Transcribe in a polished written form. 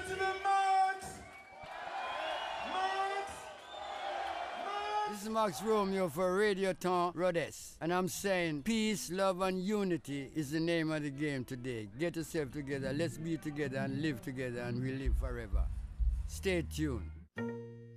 This is Max Romeo for Radio Ton Rhodes. And I'm saying peace, love, and unity is the name of the game today. Get yourself together, let's be together and live together, and we live forever. Stay tuned.